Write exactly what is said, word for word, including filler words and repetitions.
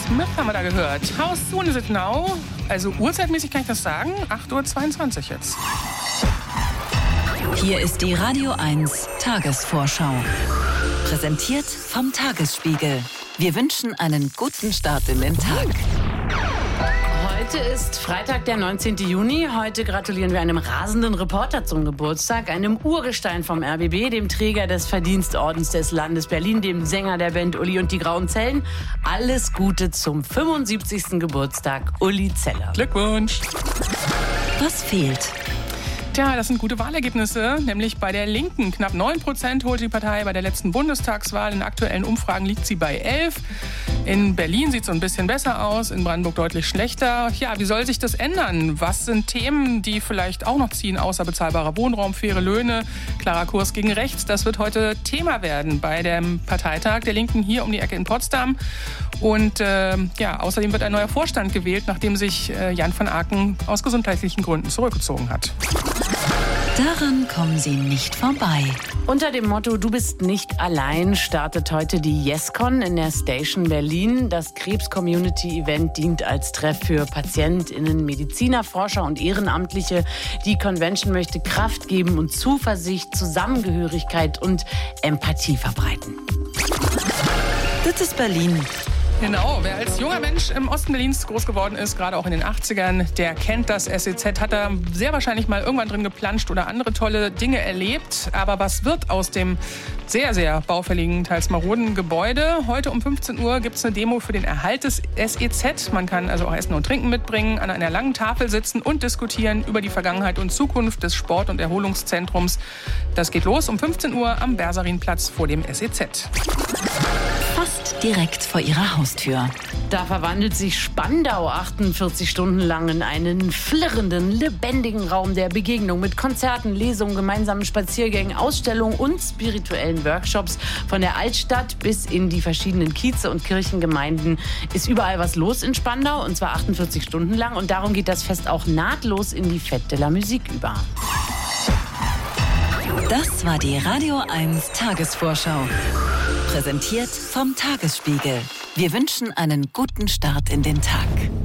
Smith haben wir da gehört. How soon is it now? Also uhrzeitmäßig kann ich das sagen. acht Uhr zweiundzwanzig jetzt. Hier ist die Radio eins Tagesvorschau. Präsentiert vom Tagesspiegel. Wir wünschen einen guten Start in den Tag. Heute ist Freitag, der neunzehnten Juni. Heute gratulieren wir einem rasenden Reporter zum Geburtstag, einem Urgestein vom R B B, dem Träger des Verdienstordens des Landes Berlin, dem Sänger der Band Uli und die Grauen Zellen. Alles Gute zum fünfundsiebzigsten Geburtstag, Uli Zeller. Glückwunsch. Was fehlt? Tja, das sind gute Wahlergebnisse, nämlich bei der Linken. Knapp neun Prozent holte die Partei bei der letzten Bundestagswahl. In aktuellen Umfragen liegt sie bei elf. In Berlin sieht es so ein bisschen besser aus, in Brandenburg deutlich schlechter. Ja, wie soll sich das ändern? Was sind Themen, die vielleicht auch noch ziehen, außer bezahlbarer Wohnraum, faire Löhne, klarer Kurs gegen rechts? Das wird heute Thema werden bei dem Parteitag der Linken hier um die Ecke in Potsdam. Und äh, ja, außerdem wird ein neuer Vorstand gewählt, nachdem sich äh, Jan van Aken aus gesundheitlichen Gründen zurückgezogen hat. Daran kommen Sie nicht vorbei. Unter dem Motto "Du bist nicht allein" startet heute die YesCon in der Station Berlin. Das Krebs-Community-Event dient als Treff für PatientInnen, Mediziner, Forscher und Ehrenamtliche. Die Convention möchte Kraft geben und Zuversicht, Zusammengehörigkeit und Empathie verbreiten. Das ist Berlin. Genau, wer als junger Mensch im Osten Berlins groß geworden ist, gerade auch in den achtzigern, der kennt das S E Z, hat da sehr wahrscheinlich mal irgendwann drin geplanscht oder andere tolle Dinge erlebt. Aber was wird aus dem sehr, sehr baufälligen, teils maroden Gebäude? Heute um fünfzehn Uhr gibt es eine Demo für den Erhalt des S E Z. Man kann also auch Essen und Trinken mitbringen, an einer langen Tafel sitzen und diskutieren über die Vergangenheit und Zukunft des Sport- und Erholungszentrums. Das geht los um fünfzehn Uhr am Bersarinplatz vor dem S E Z. Fast direkt vor Ihrer Haustür. Da verwandelt sich Spandau achtundvierzig Stunden lang in einen flirrenden, lebendigen Raum der Begegnung mit Konzerten, Lesungen, gemeinsamen Spaziergängen, Ausstellungen und spirituellen Workshops. Von der Altstadt bis in die verschiedenen Kieze und Kirchengemeinden ist überall was los in Spandau, und zwar achtundvierzig Stunden lang. Und darum geht das Fest auch nahtlos in die Fête de la Musique über. Das war die Radio eins Tagesvorschau. Präsentiert vom Tagesspiegel. Wir wünschen einen guten Start in den Tag.